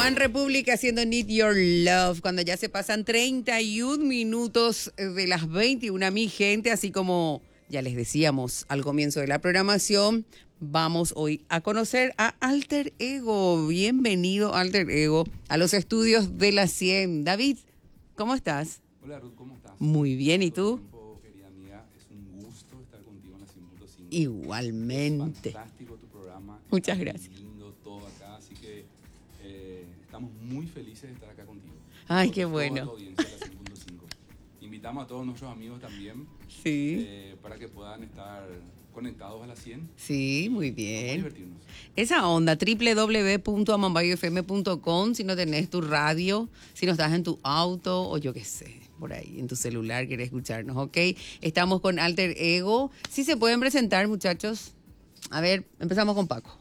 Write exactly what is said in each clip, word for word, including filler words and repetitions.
One Republic haciendo Need Your Love, cuando ya se pasan treinta y un minutos de las veintiuna, mi gente, así como ya les decíamos al comienzo de la programación, vamos hoy a conocer a Alter Ego. Bienvenido, Alter Ego, a los estudios de la cien. David, ¿cómo estás? Hola, Ruth, ¿cómo estás? Muy bien, ¿y tú? Tiempo, querida amiga, es un gusto estar contigo en la cien punto cinco. Igualmente. Es fantástico tu programa. Muchas Está gracias. lindo todo acá, así que eh, estamos muy felices de estar acá contigo. Ay, Por qué toda bueno. la audiencia de la cien punto cinco. Invitamos a todos nuestros amigos también Sí, eh, para que puedan estar conectados a la cien. sí, muy Vamos a bien. divertirnos. Esa onda, doble u doble u doble u punto amambayo f m punto com, si no tenés tu radio, si no estás en tu auto o yo qué sé, por ahí, en tu celular querés escucharnos, ¿ok? Estamos con Alter Ego. Sí se pueden presentar, muchachos. A ver, empezamos con Paco.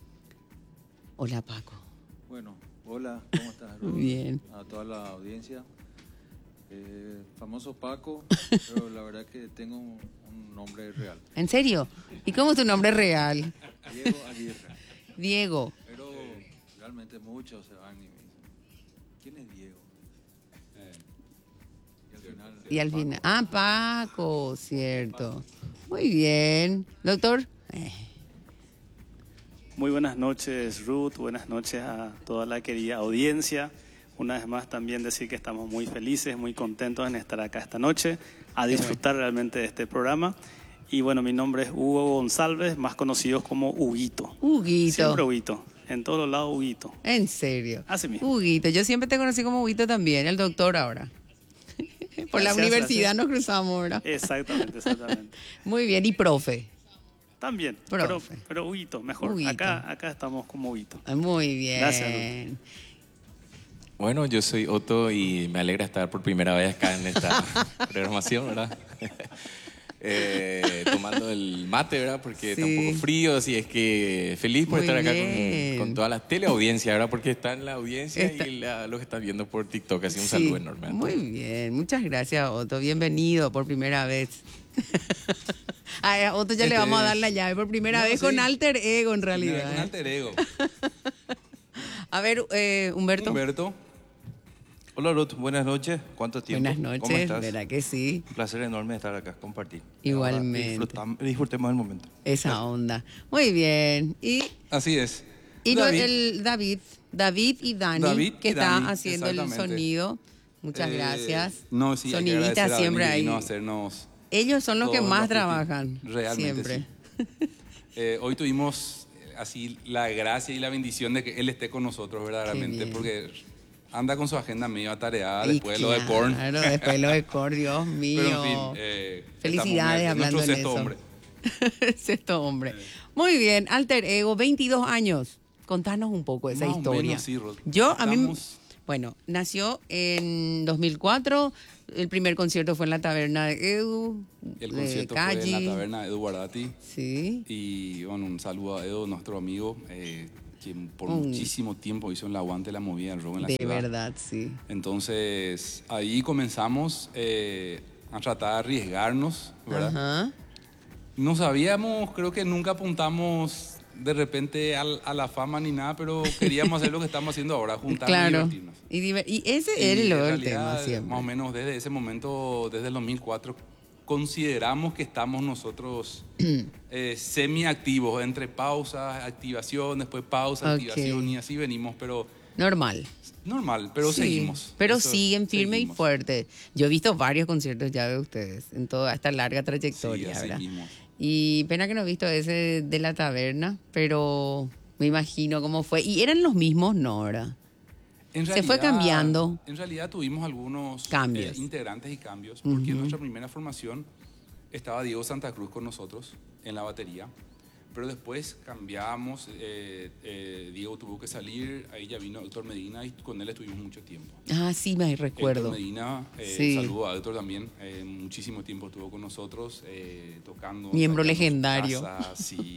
Hola, Paco. Bueno, hola, ¿cómo estás, Ruth? Bien. A toda la audiencia. Eh, famoso Paco, pero la verdad que tengo un, un nombre real. ¿En serio? ¿Y cómo es tu nombre real? Diego Aguirre. Diego. Pero realmente muchos se van y me dicen, ¿quién es Diego? Eh, Y al final... Y al final... Ah, Paco, cierto. Muy bien. Doctor. Eh, Muy buenas noches, Ruth. Buenas noches a toda la querida audiencia. Una vez más también decir que estamos muy felices, muy contentos en estar acá esta noche, a disfrutar realmente de este programa. Y bueno, mi nombre es Hugo González, más conocido como Huguito. Huguito. Siempre Huguito. En todos los lados Huguito. En serio. Así mismo. Huguito. Yo siempre te conocí como Huguito también, el doctor ahora. Por la Gracias, universidad gracias. nos cruzamos, ¿verdad? Exactamente, exactamente. Muy bien, y profe. También, Profe. pero, pero Huguito, mejor. Huguito. Acá, acá estamos como Huguito. Ah, muy bien. Gracias, Bueno, yo soy Otto y me alegra estar por primera vez acá en esta programación, ¿verdad? Eh, tomando el mate, ¿verdad? Porque está un Sí. poco frío, así es que feliz por Muy estar acá bien. con, con toda la teleaudiencia, ¿verdad? Porque está en la audiencia Está- y la- los que están viendo por TikTok, así un Sí, saludo enorme. Muy bien, muchas gracias, Otto. Bienvenido por primera vez. A Otto ya le Este vamos a es- dar la llave por primera No, vez sí. con Alter Ego, en realidad. Un alter ego. A ver, eh, Humberto. Humberto. Hola Ruth, buenas noches. ¿Cuánto tiempo? Buenas ¿Cómo noches, estás? ¿verdad que sí? Un placer enorme estar acá, compartir. Igualmente. Ahora disfrutam- disfrutemos el momento. Esa onda. Muy bien. Y, Así es. y no- David. el David, David y Dani, David que y está Dani, haciendo el exactamente. sonido. Muchas Eh, gracias. No, sí, hay que Sonidita agradecer a siempre Dani que ahí. vino a hacernos Ellos son los que todos más los trabajan. Realmente siempre. sí. Eh, hoy tuvimos eh, así la gracia y la bendición de que él esté con nosotros verdaderamente, bien. porque anda con su agenda medio atareada Y después de lo de Korn. Claro, después de lo de Korn, Dios mío. Pero en fin, eh, Felicidades estamos- hablando nuestro en sexto eso. hombre. Sexto hombre. Muy bien, Alter Ego, veintidós años. Contanos un poco esa Más o historia. menos, sí, Rod. Yo, a mí, Estamos- bueno, nació en dos mil cuatro. El primer concierto fue en la taberna de Edu. El de concierto fue en Calle. la taberna de Edu Guardati. Sí. Y bueno, un saludo a Edu, nuestro amigo, eh, quien por Un- muchísimo tiempo hizo el aguante de la movida del rock en la De ciudad. verdad, sí. Entonces, ahí comenzamos eh, a tratar de arriesgarnos, ¿verdad? Ajá. No sabíamos, creo que nunca apuntamos de repente al- a la fama ni nada, pero queríamos hacer lo que estamos haciendo ahora, juntarnos y Claro. divertirnos. Y, diver- y ese Y era en lo del realidad, tema siempre. más o menos desde ese momento, desde el dos mil cuatro, consideramos que estamos nosotros eh, semiactivos, entre pausas, activación, después pausa, Ok. activación y así venimos, pero Normal. normal, pero Sí, seguimos. Pero Eso, siguen firme seguimos. y fuerte. Yo he visto varios conciertos ya de ustedes en toda esta larga Sí, trayectoria, así ¿verdad? mismo. Y pena que no he visto ese de la taberna, pero me imagino cómo fue. Y eran los mismos, no, ¿verdad? En Se fue cambiando. En realidad tuvimos algunos Cambios. eh, integrantes y cambios, porque en nuestra primera formación estaba Diego Santa Cruz con nosotros en la batería, pero después cambiamos, eh, eh, Diego tuvo que salir, ahí ya vino Héctor Medina y con él estuvimos mucho tiempo. Ah, sí, me recuerdo. Héctor Medina, eh, Sí. saludo a Héctor también, eh, muchísimo tiempo estuvo con nosotros, eh, tocando. Miembro sacando su legendario. casa, sí.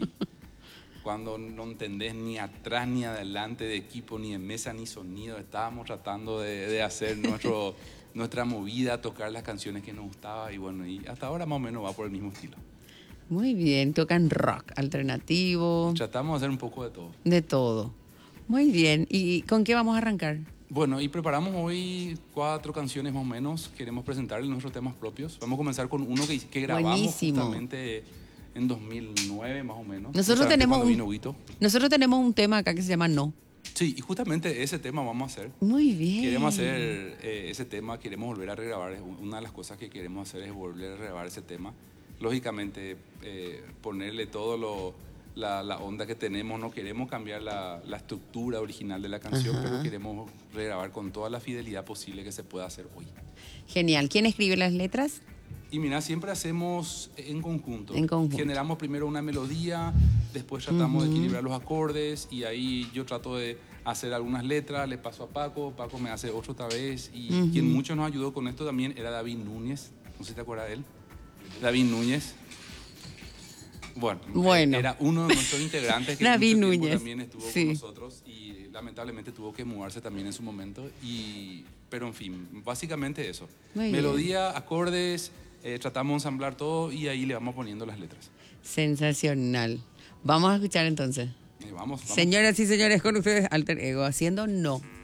Cuando no entendés ni atrás ni adelante de equipo, ni de mesa, ni sonido, estábamos tratando de, de hacer nuestro, nuestra movida, tocar las canciones que nos gustaba y bueno, y hasta ahora más o menos va por el mismo estilo. Muy bien, tocan rock alternativo, Tratamos de hacer un poco de todo. de todo. Muy bien. ¿Y con qué vamos a arrancar? Bueno, y preparamos hoy cuatro canciones más o menos. Queremos presentarles nuestros temas propios. Vamos a comenzar con uno que, que grabamos Buenísimo. justamente en dos mil nueve más o menos. Nosotros Justamente tenemos, cuando un, vino Huguito. nosotros tenemos un tema acá que se llama No. Sí, y justamente ese tema vamos a hacer. Muy bien. Queremos hacer eh, ese tema, queremos volver a regrabar. Es una de las cosas que queremos hacer es volver a regrabar ese tema. Lógicamente, eh, ponerle todo lo, la, la onda que tenemos. No queremos cambiar la, la estructura original de la canción, Ajá. pero queremos regrabar con toda la fidelidad posible que se pueda hacer hoy. Genial. ¿Quién escribe las letras? Y mira, siempre hacemos en conjunto. En conjunto. Generamos primero una melodía, después tratamos uh-huh. de equilibrar los acordes y ahí yo trato de hacer algunas letras, le paso a Paco, Paco me hace otro otra vez y uh-huh. quien mucho nos ayudó con esto también era David Núñez, no sé si te acuerdas de él. David Núñez. Bueno, bueno. era uno de nuestros integrantes que David mucho Núñez también estuvo sí. con nosotros y lamentablemente tuvo que mudarse también en su momento. Y, pero en fin, básicamente eso. Muy Melodía, bien. acordes, eh, tratamos de ensamblar todo y ahí le vamos poniendo las letras. Sensacional. Vamos a escuchar entonces. Eh, vamos, vamos. Señoras y señores, con ustedes Alter Ego haciendo No.